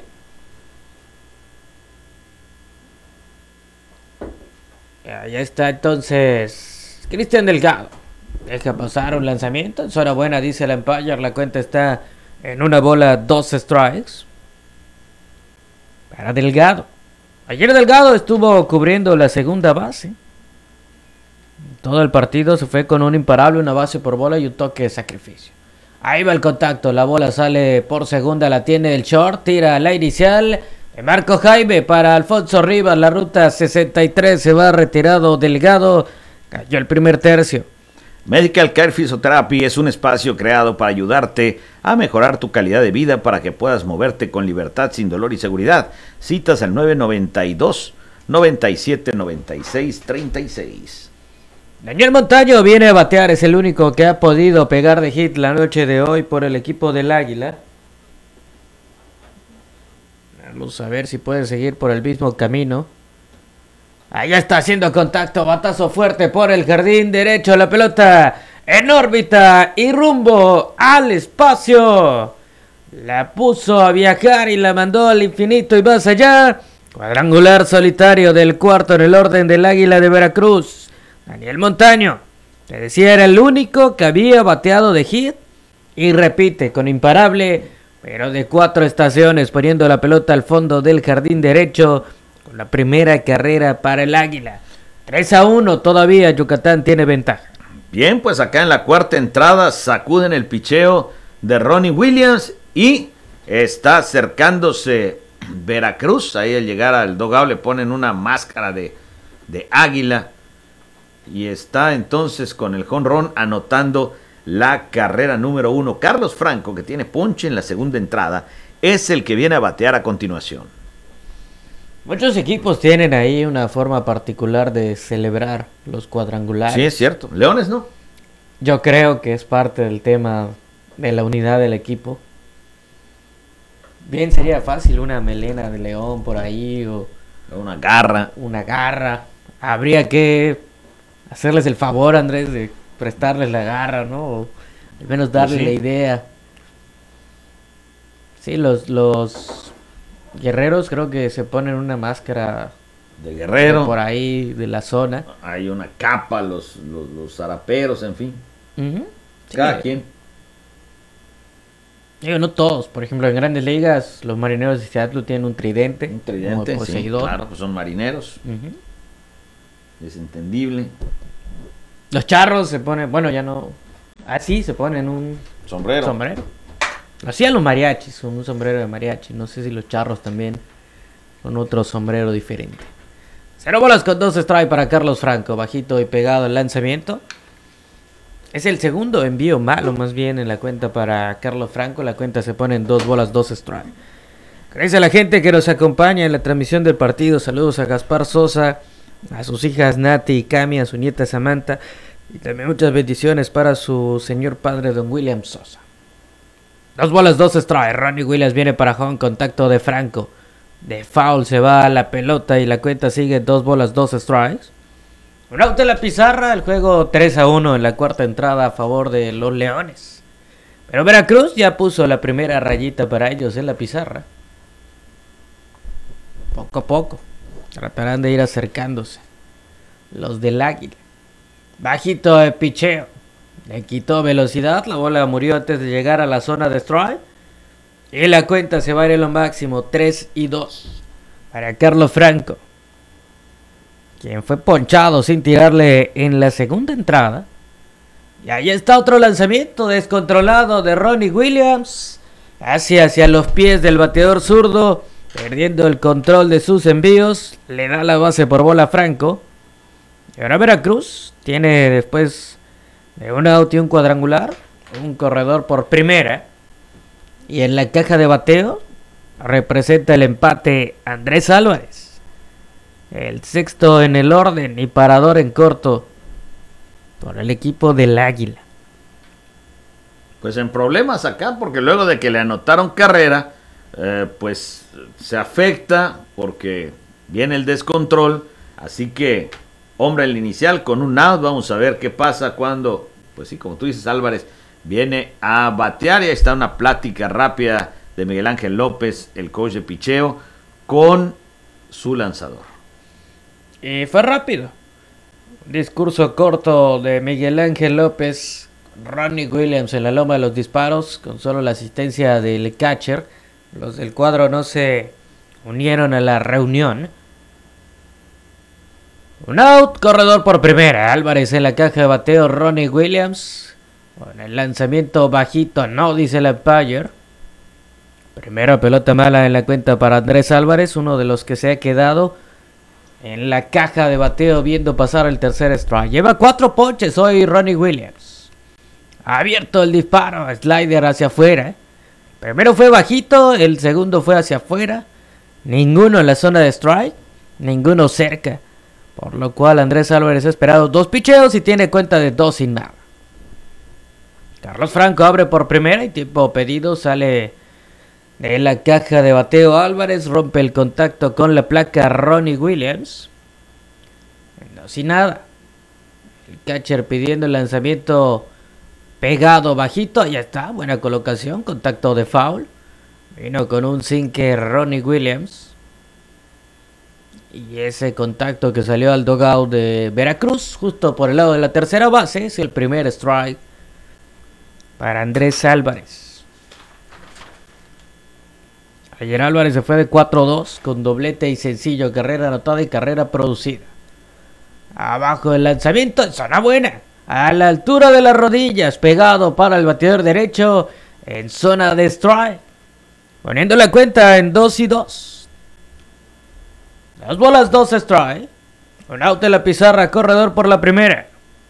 Ya está entonces Cristian Delgado. Deja pasar un lanzamiento. Enhorabuena, dice el umpire. La cuenta está en 1 bola, 2 strikes para Delgado. Ayer Delgado estuvo cubriendo la segunda base. Todo el partido se fue con un imparable, una base por bola y un toque de sacrificio. Ahí va el contacto, la bola sale por segunda, la tiene el short, tira la inicial de Marco Jaime para Alfonso Rivas, la ruta 63, se va retirado Delgado, cayó el primer tercio. Medical Care Physiotherapy es un espacio creado para ayudarte a mejorar tu calidad de vida para que puedas moverte con libertad, sin dolor y seguridad. Citas al 992-9796-36. Daniel Montaño viene a batear, es el único que ha podido pegar de hit la noche de hoy por el equipo del Águila. Vamos a ver si puede seguir por el mismo camino. Ahí está haciendo contacto, batazo fuerte por el jardín derecho, la pelota en órbita y rumbo al espacio. La puso a viajar y la mandó al infinito y más allá. Cuadrangular solitario del cuarto en el orden del Águila de Veracruz. Daniel Montaño, te decía, era el único que había bateado de hit y repite con imparable, pero de 4 estaciones, poniendo la pelota al fondo del jardín derecho con la primera carrera para el Águila. 3-1 todavía, Yucatán tiene ventaja. Bien, pues acá en la cuarta entrada sacuden el picheo de Ronnie Williams y está acercándose Veracruz. Ahí al llegar al dugout le ponen una máscara de águila. Y está entonces con el jonrón anotando la carrera número 1. Carlos Franco, que tiene ponche en la segunda entrada, es el que viene a batear a continuación. Muchos equipos tienen ahí una forma particular de celebrar los cuadrangulares. Sí, es cierto. Leones, ¿no? Yo creo que es parte del tema de la unidad del equipo. Bien sería fácil una melena de león por ahí o una garra. Una garra. Habría que hacerles el favor, Andrés, de prestarles la garra, ¿no? O al menos darle la idea. Sí, los guerreros creo que se ponen una máscara de guerrero por ahí de la zona. Hay una capa, los zaraperos, en fin. Uh-huh. Cada quien. Digo, no todos. Por ejemplo, en Grandes Ligas, los Marineros de Seattle tienen un tridente. Un tridente, sí, claro, pues son marineros. Es entendible. Los Charros se ponen, bueno, ya no. Así se ponen un sombrero. Lo hacían los mariachis, un sombrero de mariachi. No sé si los Charros también con otro sombrero diferente. 0 bolas con 2 strike para Carlos Franco. Bajito y pegado el lanzamiento. Es el segundo envío malo, más bien, en la cuenta para Carlos Franco. La cuenta se pone en 2 bolas, 2 strike. Gracias a la gente que nos acompaña en la transmisión del partido. Saludos a Gaspar Sosa, a sus hijas Nati y Cami, a su nieta Samantha. Y también muchas bendiciones para su señor padre, don William Sosa. 2 bolas, 2 strike. Ronnie Williams viene para home. Contacto de Franco. De foul se va a la pelota y la cuenta sigue 2 bolas, 2 strikes. Un out en la pizarra, el juego 3-1 en la cuarta entrada a favor de los Leones. Pero Veracruz ya puso la primera rayita para ellos en la pizarra. Poco a poco tratarán de ir acercándose los del Águila. Bajito de picheo, le quitó velocidad, la bola murió antes de llegar a la zona de strike. Y la cuenta se va a ir en lo máximo 3-2 para Carlos Franco, quien fue ponchado sin tirarle en la segunda entrada. Y ahí está otro lanzamiento descontrolado de Ronnie Williams. Hacia los pies del bateador zurdo, perdiendo el control de sus envíos. Le da la base por bola a Franco. Y ahora Veracruz tiene, después de un out y un cuadrangular, un corredor por primera. Y en la caja de bateo representa el empate Andrés Álvarez. El sexto en el orden y parador en corto por el equipo del Águila. Pues en problemas acá, porque luego de que le anotaron carrera, pues se afecta porque viene el descontrol. Así que, hombre, el inicial con un out. Vamos a ver qué pasa cuando, pues sí, como tú dices, Álvarez viene a batear. Y ahí está una plática rápida de Miguel Ángel López, el coach de picheo, con su lanzador. Y fue rápido. Un discurso corto de Miguel Ángel López. Ronnie Williams en la loma de los disparos, con solo la asistencia del catcher. Los del cuadro no se unieron a la reunión. Un out, corredor por primera. Álvarez en la caja de bateo. Ronnie Williams con el lanzamiento bajito, no, dice el umpire. Primera pelota mala en la cuenta para Andrés Álvarez, uno de los que se ha quedado en la caja de bateo viendo pasar el tercer strike. Lleva 4 ponches hoy Ronnie Williams. Abierto el disparo, slider hacia afuera. Primero fue bajito, el segundo fue hacia afuera. Ninguno en la zona de strike, ninguno cerca. Por lo cual Andrés Álvarez ha esperado 2 picheos y tiene cuenta de 2 sin nada. Carlos Franco abre por primera y tiempo pedido, sale de la caja de bateo Álvarez, rompe el contacto con la placa Ronnie Williams. No sin nada. El catcher pidiendo el lanzamiento pegado bajito, ahí está, buena colocación, contacto de foul. Vino con un sinker Ronnie Williams. Y ese contacto que salió al dugout de Veracruz, justo por el lado de la tercera base, es el primer strike para Andrés Álvarez. Ayer Álvarez se fue de 4-2 con doblete y sencillo, carrera anotada y carrera producida. Abajo el lanzamiento en zona buena, a la altura de las rodillas, pegado para el bateador derecho en zona de strike, poniendo la cuenta en 2-2. 2 bolas, 2 strike. Un out en la pizarra, corredor por la primera.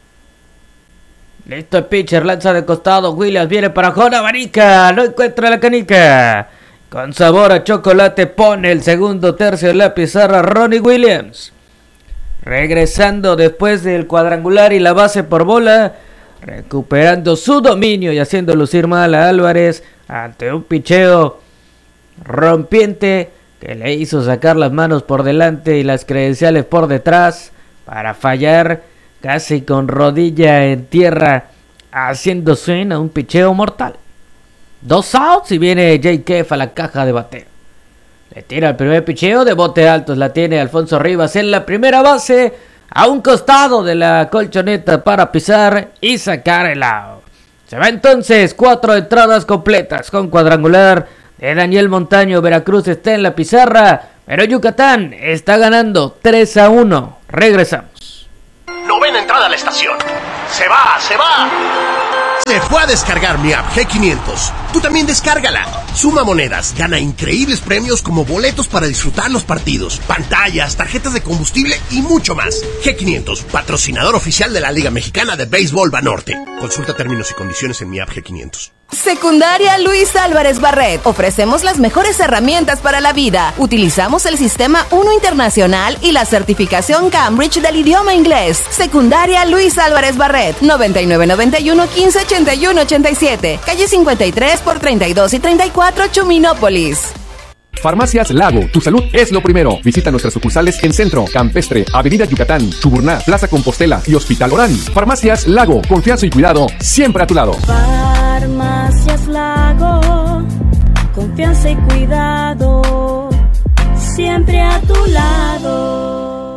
Listo el pitcher, lanza de costado, Williams viene para Jona, abanica, no encuentra la canica. Con sabor a chocolate pone el segundo tercio de la pizarra Ronnie Williams. Regresando después del cuadrangular y la base por bola, recuperando su dominio y haciendo lucir mal a Álvarez ante un picheo rompiente que le hizo sacar las manos por delante y las credenciales por detrás para fallar casi con rodilla en tierra, haciendo swing a un picheo mortal. 2 outs y viene Jake Keff a la caja de bateo. Le tira el primer picheo de bote altos, la tiene Alfonso Rivas en la primera base, a un costado de la colchoneta para pisar y sacar el out. Se va entonces 4 entradas completas con cuadrangular de Daniel Montaño. Veracruz está en la pizarra, pero Yucatán está ganando 3-1. Regresamos. Novena entrada a la estación. Se va, se va. Se fue a descargar mi app G500. Tú también descárgala. Suma monedas, gana increíbles premios como boletos para disfrutar los partidos, pantallas, tarjetas de combustible y mucho más. G500, patrocinador oficial de la Liga Mexicana de Béisbol Banorte. Consulta términos y condiciones en mi app G500. Secundaria Luis Álvarez Barret. Ofrecemos las mejores herramientas para la vida. Utilizamos el sistema 1 internacional y la certificación Cambridge del idioma inglés. Secundaria Luis Álvarez Barret. 9991 15 81 87. Calle 53 por 32 y 34 Chuminópolis. Farmacias Lago, tu salud es lo primero. Visita nuestras sucursales en Centro, Campestre, Avenida Yucatán, Chuburná, Plaza Compostela y Hospital Orán. Farmacias Lago, confianza y cuidado siempre a tu lado. Farmacias Lago, confianza y cuidado siempre a tu lado.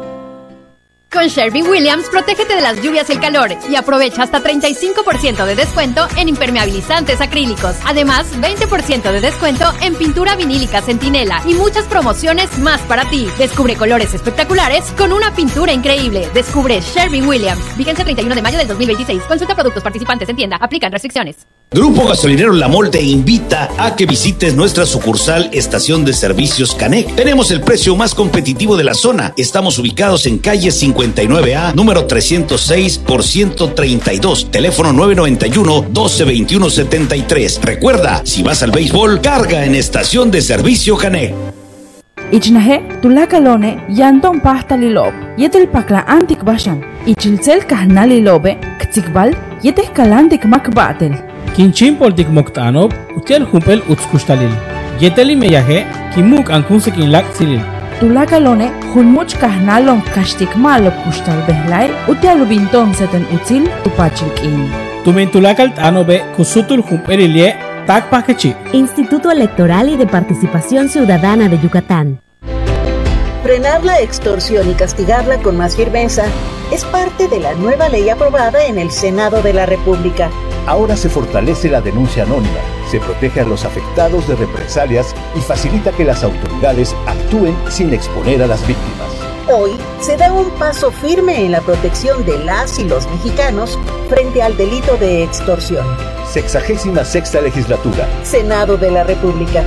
Con Sherwin-Williams, protégete de las lluvias y el calor y aprovecha hasta 35% de descuento en impermeabilizantes acrílicos. Además, 20% de descuento en pintura vinílica Centinela y muchas promociones más para ti. Descubre colores espectaculares con una pintura increíble. Descubre Sherwin-Williams. Vigencia 31 de mayo del 2026. Consulta productos participantes en tienda. Aplican restricciones. Grupo Gasolinero La Mol te invita a que visites nuestra sucursal Estación de Servicios Canec. Tenemos el precio más competitivo de la zona. Estamos ubicados en calle 59A, número 306 por 132. Teléfono 991-1221-73. Recuerda, si vas al béisbol, carga en Estación de Servicio Canec. Ichnahe tulakalone yanton pasta lilob. Yetel pakla antik bashan. Ichilsel kahna lilobe. Ktikbal yetes kalantik makbatel. Kinchimpol dik moktanob, utiel humpel utskustalil. Yeteli meyaje, kimuk ankunsekin lak silil. Tulakalone, hunmuch kahnalon kashtik malo kustal behlai, utiel ubinton seten util tupachilkin. Tumen tulakal tanobe, kusutul humpelilie, tak pakechi. Instituto Electoral y de Participación Ciudadana de Yucatán. Frenar la extorsión y castigarla con más firmeza es parte de la nueva ley aprobada en el Senado de la República. Ahora se fortalece la denuncia anónima, se protege a los afectados de represalias y facilita que las autoridades actúen sin exponer a las víctimas. Hoy se da un paso firme en la protección de las y los mexicanos frente al delito de extorsión. 66ª Legislatura. Senado de la República.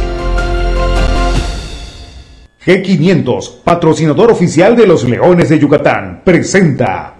G500, patrocinador oficial de los Leones de Yucatán, presenta.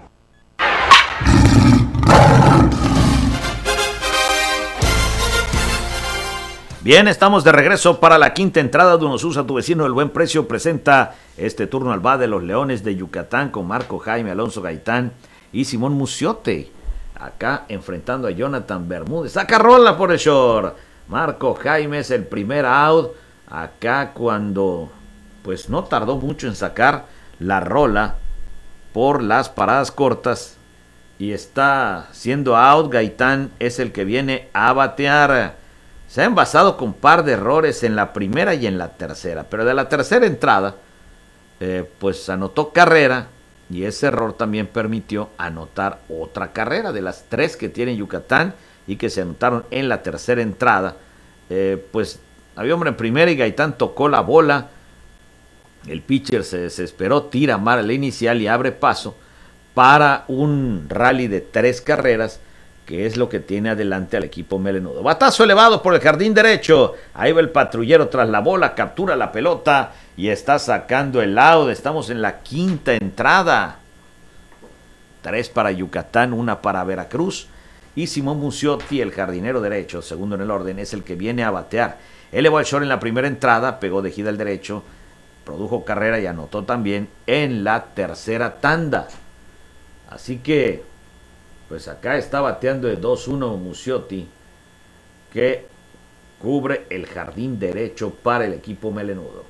Bien, estamos de regreso para la quinta entrada de Unos Usa, tu vecino del buen precio. Presenta este turno al bar de los Leones de Yucatán con Marco Jaime, Alonso Gaitán y Simón Muciote. Acá enfrentando a Jonathan Bermúdez. Saca rola por el short. Marco Jaime es el primer out. Acá cuando pues no tardó mucho en sacar la rola por las paradas cortas. Y está siendo out. Gaitán es el que viene a batear. Se ha envasado con un par de errores en la primera y en la tercera. Pero de la tercera entrada, pues anotó carrera. Y ese error también permitió anotar otra carrera de las 3 que tiene Yucatán y que se anotaron en la tercera entrada. Pues había hombre en primera y Gaitán tocó la bola. El pitcher se desesperó, tira mal a la inicial y abre paso para un rally de 3 carreras, que es lo que tiene adelante al equipo melenudo. Batazo elevado por el jardín derecho. Ahí va el patrullero tras la bola, captura la pelota y está sacando el out. Estamos en la quinta entrada. 3 para Yucatán, 1 para Veracruz. Y Simón Muciotti, el jardinero derecho, segundo en el orden, es el que viene a batear. Elevó el short en la primera entrada, pegó de gira al derecho, produjo carrera y anotó también en la tercera tanda. Así que pues acá está bateando de 2-1 Muciotti, que cubre el jardín derecho para el equipo melenudo.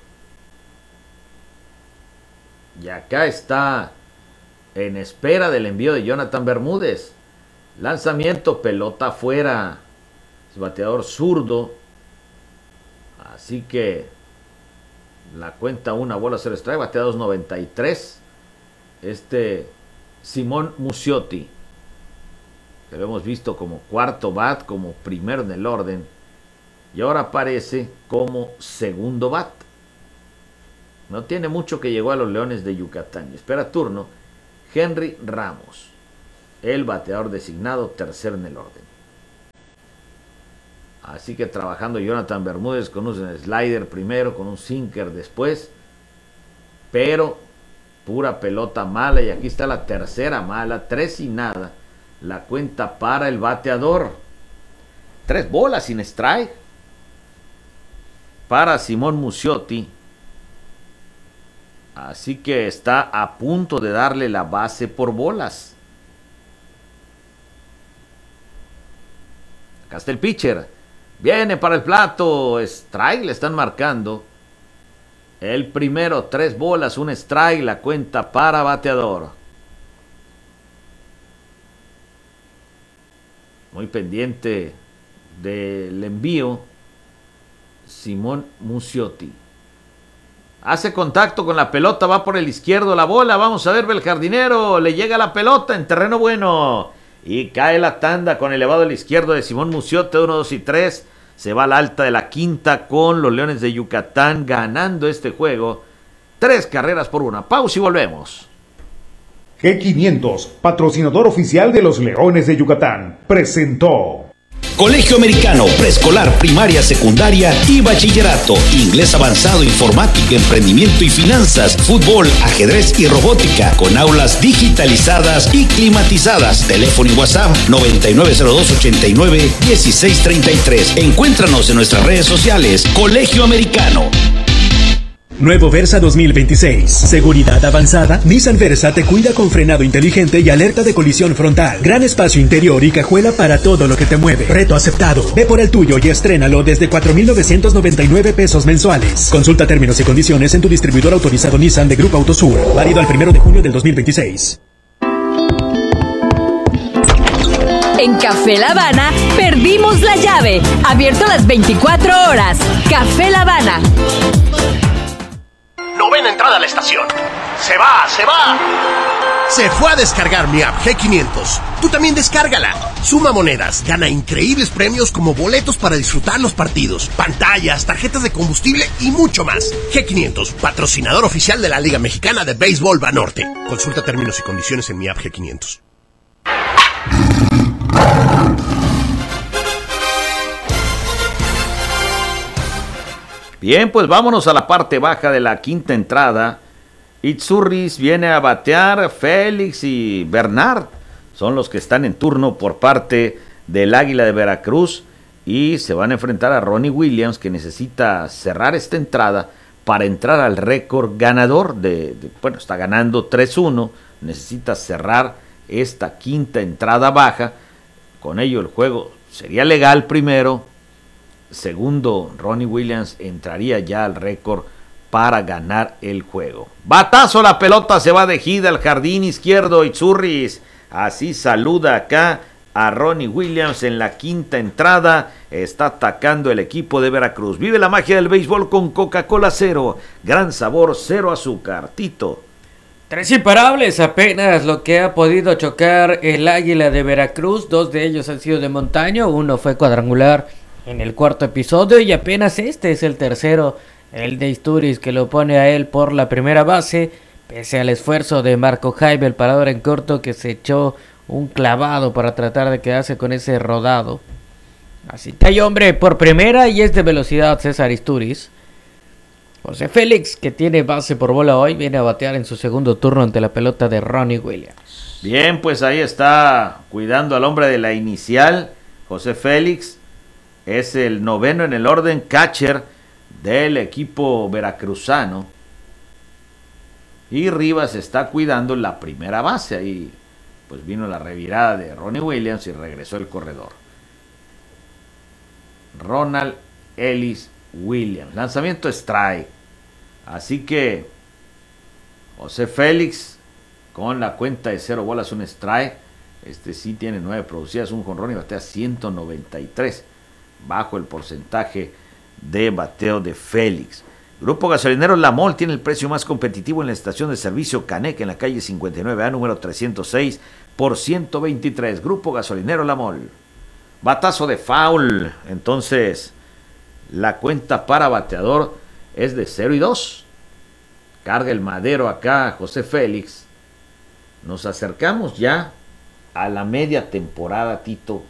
Y acá está en espera del envío de Jonathan Bermúdez. Lanzamiento, pelota afuera. Es bateador zurdo. Así que la cuenta 1-0 strike, batea 2.93. Simón Muciotti. que lo hemos visto como cuarto bat, como primero en el orden, y ahora aparece como segundo bat. No tiene mucho que llegó a los Leones de Yucatán. Espera turno Henry Ramos, el bateador designado, tercero en el orden. Así que trabajando Jonathan Bermúdez con un slider primero, con un sinker después, pero pura pelota mala, y aquí está la tercera mala, 3-0, la cuenta para el bateador. 3 bolas sin strike para Simón Mucciotti. Así que está a punto de darle la base por bolas. Acá está el pitcher. Viene para el plato. Strike le están marcando. El primero, 3 bolas, un strike, la cuenta para bateador. Muy pendiente del envío Simón Mucciotti. Hace contacto con la pelota, va por el izquierdo la bola. Vamos a ver, el jardinero. Le llega la pelota en terreno bueno. Y cae la tanda con elevado al izquierdo de Simón Mucciotti. 1, 2 y 3. Se va a la alta de la quinta con los Leones de Yucatán ganando este juego. 3 carreras por 1. Pausa y volvemos. G500, patrocinador oficial de los Leones de Yucatán, presentó Colegio Americano, preescolar, primaria, secundaria y bachillerato. Inglés avanzado, informática, emprendimiento y finanzas, fútbol, ajedrez y robótica, con aulas digitalizadas y climatizadas. Teléfono y WhatsApp 9902-89-1633. Encuéntranos en nuestras redes sociales. Colegio Americano. Nuevo Versa 2026. Seguridad avanzada. Nissan Versa te cuida con frenado inteligente y alerta de colisión frontal. Gran espacio interior y cajuela para todo lo que te mueve. Reto aceptado. Ve por el tuyo y estrénalo desde 4,999 pesos mensuales. Consulta términos y condiciones en tu distribuidor autorizado Nissan de Grupo Autosur. Válido al 1 de junio del 2026. En Café La Habana, perdimos la llave. Abierto las 24 horas. Café La Habana. Novena entrada a la estación. ¡Se va! ¡Se va! Se fue a descargar mi app G500. Tú también descárgala. Suma monedas, gana increíbles premios como boletos para disfrutar los partidos, pantallas, tarjetas de combustible y mucho más. G500, patrocinador oficial de la Liga Mexicana de Béisbol Banorte. Consulta términos y condiciones en mi app G500. Bien, pues vámonos a la parte baja de la quinta entrada. Itzurris viene a batear. Félix y Bernard son los que están en turno por parte del Águila de Veracruz. Y se van a enfrentar a Ronnie Williams, que necesita cerrar esta entrada para entrar al récord ganador. Bueno, está ganando 3-1. Necesita cerrar esta quinta entrada baja. Con ello el juego sería legal primero. Segundo, Ronnie Williams entraría ya al récord para ganar el juego. Batazo, la pelota se va de gira al jardín izquierdo. Itzurris así saluda acá a Ronnie Williams en la quinta entrada. Está atacando el equipo de Veracruz. Vive la magia del béisbol con Coca-Cola Cero. Gran sabor, cero azúcar. Tito. 3 imparables apenas lo que ha podido chocar el Águila de Veracruz. 2 de ellos han sido de Montaño. Uno fue cuadrangular en el cuarto episodio y apenas este es el tercero, el de Itzurris, que lo pone a él por la primera base, pese al esfuerzo de Marco Jaime, el parador en corto, que se echó un clavado para tratar de quedarse con ese rodado. Así que hay hombre por primera y es de velocidad César Itzurris. José Félix, que tiene base por bola hoy, viene a batear en su segundo turno ante la pelota de Ronnie Williams. Bien, pues ahí está cuidando al hombre de la inicial. José Félix es el noveno en el orden, catcher del equipo veracruzano. Y Rivas está cuidando la primera base. Ahí pues vino la revirada de Ronnie Williams y regresó el corredor. Ronald Ellis Williams. Lanzamiento strike. Así que José Félix con la cuenta de 0 bolas, un strike. Este sí tiene 9 producidas, un jonrón y batea 193. Bajo el porcentaje de bateo de Félix. Grupo Gasolinero La Mol tiene el precio más competitivo en la estación de servicio Canec en la calle 59A, número 306, por 123. Grupo Gasolinero La Mol. Batazo de foul. Entonces, la cuenta para bateador es de 0-2. Carga el madero acá, José Félix. Nos acercamos ya a la media temporada, Tito.